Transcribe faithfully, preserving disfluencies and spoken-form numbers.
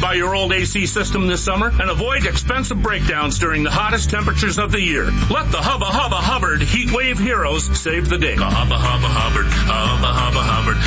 by your old A C system this summer and avoid expensive breakdowns during the hottest temperatures of the year. Let the Hubba Hubba Hubbard Heat Wave Heroes save the day. Hubba Hubba Hubbard, Hubba Hubba Hubbard,